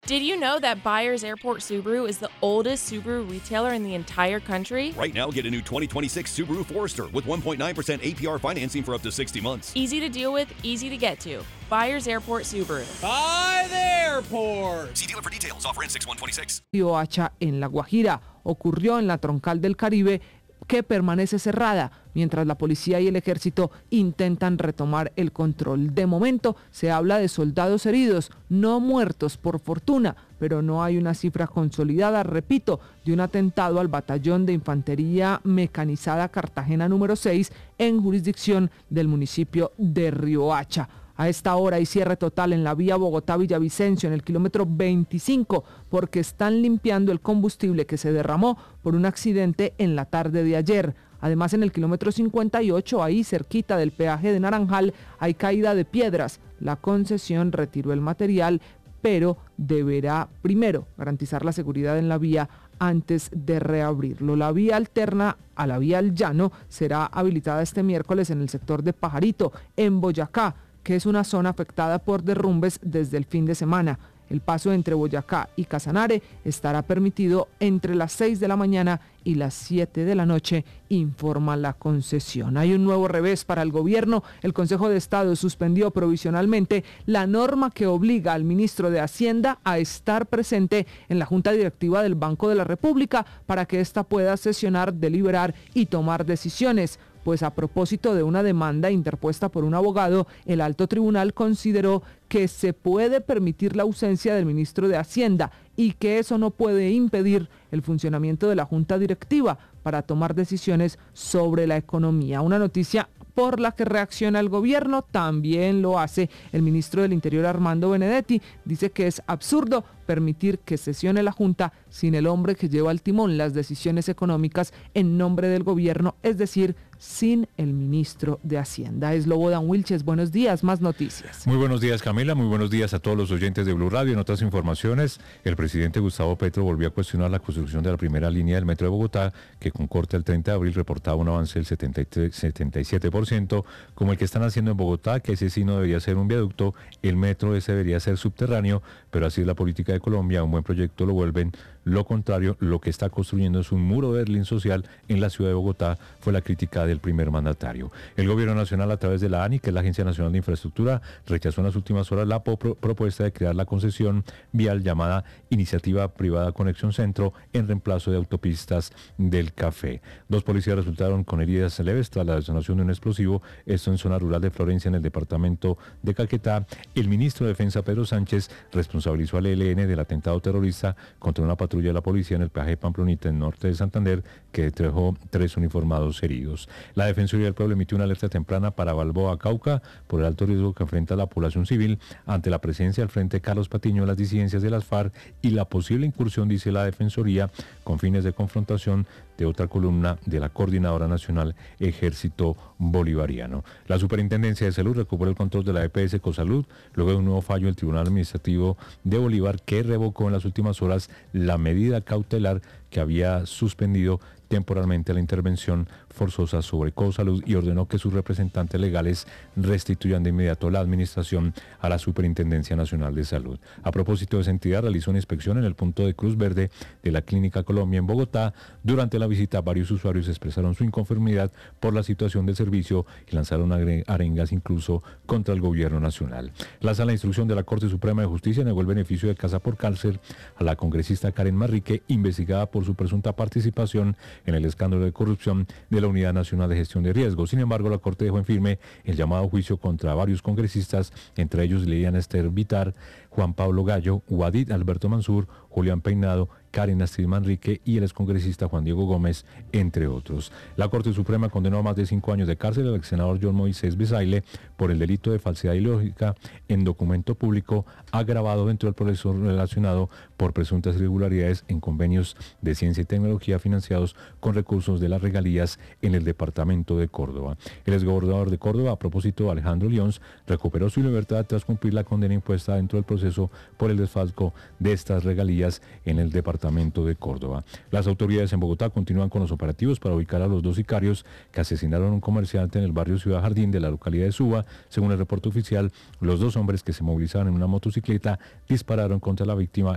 Did you know that Byers Airport Subaru is the oldest Subaru retailer in the entire country? Right now, get a new 2026 Subaru Forester with 1.9% APR financing for up to 60 months. Easy to deal with, easy to get to. Byers Airport Subaru. By the airport. See dealer for details. Offer ends 6/126. Riohacha en La Guajira. Ocurrió en la Troncal del Caribe, que permanece cerrada mientras la policía y el ejército intentan retomar el control. De momento se habla de soldados heridos, no muertos por fortuna, pero no hay una cifra consolidada, repito, de un atentado al batallón de infantería mecanizada Cartagena número 6 en jurisdicción del municipio de Riohacha. A esta hora hay cierre total en la vía Bogotá-Villavicencio en el kilómetro 25 porque están limpiando el combustible que se derramó por un accidente en la tarde de ayer. Además, en el kilómetro 58, ahí cerquita del peaje de Naranjal, hay caída de piedras. La concesión retiró el material, pero deberá primero garantizar la seguridad en la vía antes de reabrirlo. La vía alterna a la vía al llano será habilitada este miércoles en el sector de Pajarito, en Boyacá, que es una zona afectada por derrumbes desde el fin de semana. El paso entre Boyacá y Casanare estará permitido entre las 6 de la mañana y las 7 de la noche, informa la concesión. Hay un nuevo revés para el gobierno. El Consejo de Estado suspendió provisionalmente la norma que obliga al ministro de Hacienda a estar presente en la Junta Directiva del Banco de la República para que ésta pueda sesionar, deliberar y tomar decisiones. Pues a propósito de una demanda interpuesta por un abogado, el alto tribunal consideró que se puede permitir la ausencia del ministro de Hacienda y que eso no puede impedir el funcionamiento de la Junta Directiva para tomar decisiones sobre la economía. Una noticia por la que reacciona el gobierno, también lo hace el ministro del Interior Armando Benedetti. Dice que es absurdo permitir que sesione la Junta sin el hombre que lleva al timón las decisiones económicas en nombre del gobierno, es decir, sin el ministro de Hacienda. Es Slobodan Wilches, buenos días, más noticias. Muy buenos días, Camila, muy buenos días a todos los oyentes de Blue Radio. En otras informaciones, el presidente Gustavo Petro volvió a cuestionar la construcción de la primera línea del metro de Bogotá, que con corte al 30 de abril reportaba un avance del 77%, como el que están haciendo en Bogotá, que ese sí no debería ser un viaducto, el metro ese debería ser subterráneo, pero así es la política de Colombia, un buen proyecto lo vuelven lo contrario, lo que está construyendo es un muro de Berlín social en la ciudad de Bogotá, fue la crítica del primer mandatario. El gobierno nacional, a través de la ANI, que es la Agencia Nacional de Infraestructura, rechazó en las últimas horas la propuesta de crear la concesión vial llamada Iniciativa Privada Conexión Centro en reemplazo de autopistas del Café. 2 policías resultaron con heridas leves tras la detonación de un explosivo, esto en zona rural de Florencia, en el departamento de Caquetá. El ministro de Defensa, Pedro Sánchez, responsabilizó al ELN del atentado terrorista contra una patrulla de la policía en el peaje de Pamplonita, en norte de Santander, que dejó 3 uniformados heridos. La Defensoría del Pueblo emitió una alerta temprana para Balboa, Cauca, por el alto riesgo que enfrenta la población civil ante la presencia del Frente Carlos Patiño de las disidencias de las FARC y la posible incursión, dice la Defensoría, con fines de confrontación de otra columna de la Coordinadora Nacional Ejército Bolivariano. La Superintendencia de Salud recuperó el control de la EPS Cosalud luego de un nuevo fallo del Tribunal Administrativo de Bolívar, que revocó en las últimas horas la medida cautelar que había suspendido temporalmente la intervención forzosa sobre Cosalud y ordenó que sus representantes legales restituyan de inmediato la administración a la Superintendencia Nacional de Salud. A propósito de esa entidad, realizó una inspección en el punto de Cruz Verde de la Clínica Colombia en Bogotá. Durante la visita, varios usuarios expresaron su inconformidad por la situación del servicio y lanzaron arengas incluso contra el gobierno nacional. La Sala de Instrucción de la Corte Suprema de Justicia negó el beneficio de casa por cárcel a la congresista Karen Manrique, investigada por su presunta participación en el escándalo de corrupción de la Unidad Nacional de Gestión de Riesgos. Sin embargo, la Corte dejó en firme el llamado a juicio contra varios congresistas, entre ellos Liliana Esther Vitar, Juan Pablo Gallo, Wadid Alberto Mansur, Julián Peinado, Karen Astrid Manrique y el excongresista Juan Diego Gómez, entre otros. La Corte Suprema condenó a más de 5 años de cárcel al exsenador John Moisés Besaile por el delito de falsedad ilógica en documento público agravado dentro del proceso relacionado por presuntas irregularidades en convenios de ciencia y tecnología financiados con recursos de las regalías en el departamento de Córdoba. El exgobernador de Córdoba, a propósito, Alejandro Lions, recuperó su libertad tras cumplir la condena impuesta dentro del proceso por el desfalco de estas regalías en el departamento de Córdoba. Las autoridades en Bogotá continúan con los operativos para ubicar a los 2 sicarios que asesinaron a un comerciante en el barrio Ciudad Jardín de la localidad de Suba. Según el reporte oficial, los 2 hombres que se movilizaban en una motocicleta dispararon contra la víctima